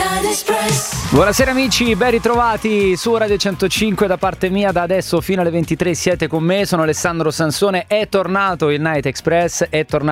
Night Express. Buonasera amici, ben ritrovati su Radio 105 da parte mia. Da adesso fino alle 23 siete con me, sono Alessandro Sansone. È tornato il Night Express, è tornato